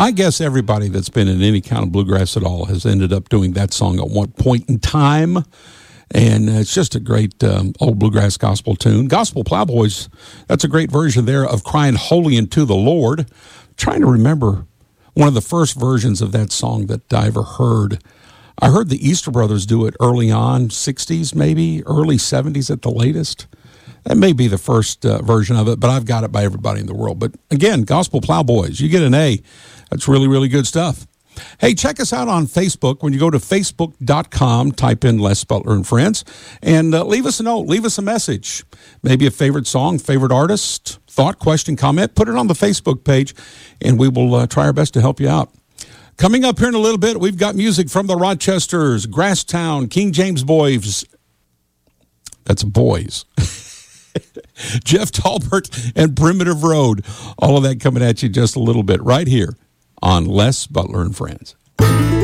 I guess everybody that's been in any kind of bluegrass at all has ended up doing that song at one point in time. And it's just a great old bluegrass gospel tune. Gospel Plowboys, that's a great version there of Crying Holy Unto the Lord. I'm trying to remember one of the first versions of that song that I ever heard. I heard the Easter Brothers do it early on, 60s maybe, early 70s at the latest. That may be the first version of it, but I've got it by everybody in the world. But again, Gospel Plowboys, you get an A. That's really, really good stuff. Hey, check us out on Facebook. When you go to facebook.com, type in Les Butler and Friends, and leave us a note, leave us a message. Maybe a favorite song, favorite artist, thought, question, comment. Put it on the Facebook page, and we will try our best to help you out. Coming up here in a little bit, we've got music from the Rochesters, Grasstown, King James Boys. That's boys. Jeff Talbert and Primitive Road. All of that coming at you just a little bit right here on Les Butler and Friends.